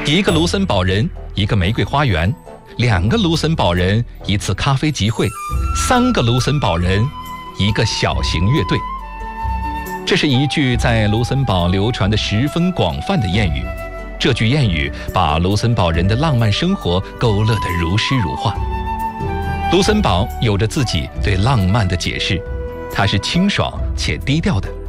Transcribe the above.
一个卢森堡人，一个玫瑰花园；2个卢森堡人，一次咖啡集会；3个卢森堡人，一个小型乐队。这是一句在卢森堡流传得十分广泛的谚语。这句谚语把卢森堡人的浪漫生活勾勒得如诗如画。卢森堡有着自己对浪漫的解释，它是清爽且低调的。